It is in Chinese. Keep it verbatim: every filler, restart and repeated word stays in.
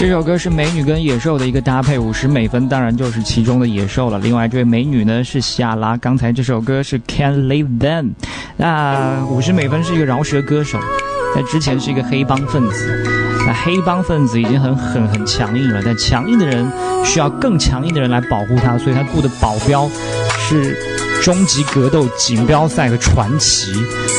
这首歌是美女跟野兽的一个搭配，五十美分，当然就是其中的野兽了。另外这位美女呢是夏拉，刚才这首歌是 Can't Leave Them。那五十美分是一个饶舌歌手，在之前是一个黑帮分子。那黑帮分子已经很狠很强硬了，但强硬的人需要更强硬的人来保护他，所以他雇的保镖是终极格斗锦标赛的传奇。